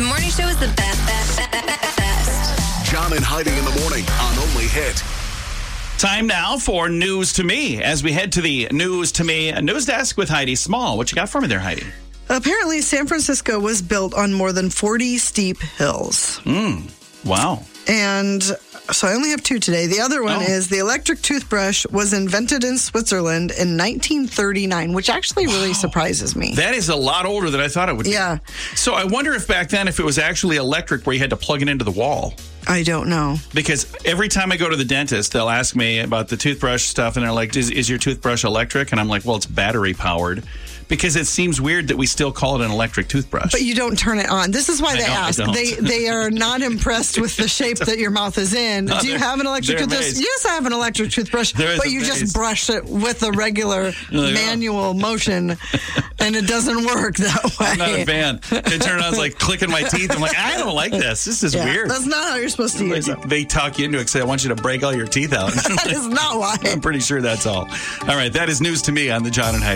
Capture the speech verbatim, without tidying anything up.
The morning show is the best, best, best, best. John and Heidi in the morning on Only Hit. Time now for News to Me as we head to the News to Me news desk with Heidi Small. What you got for me there, Heidi? Apparently, San Francisco was built on more than forty steep hills. Mm, wow. And so I only have two today. The other one Oh. is the electric toothbrush was invented in Switzerland in nineteen thirty-nine, which actually really Wow. surprises me. That is a lot older than I thought it would be. Yeah. So I wonder if back then if it was actually electric where you had to plug it into the wall. I don't know. Because every time I go to the dentist, they'll ask me about the toothbrush stuff, and they're like, is, is your toothbrush electric? And I'm like, well, it's battery powered. Because it seems weird that we still call it an electric toothbrush. But you don't turn it on. This is why I they don't, I ask. don't. They they are not impressed with the shape that your mouth is in. No, Do you they're- have an electric they're toothbrush? amazed. Yes, I have an electric toothbrush, They're but you amazed. just brush it with a regular like, oh. manual motion, and it doesn't work that way. I'm not a fan. They turn it on, it's like clicking my teeth. I'm like, I don't like this. This is Yeah, weird. That's not how you're supposed to use it. Like, they talk you into it, say, I want you to break all your teeth out. That is not why. I'm pretty sure that's all. All right, that is News to Me on the John and Heidi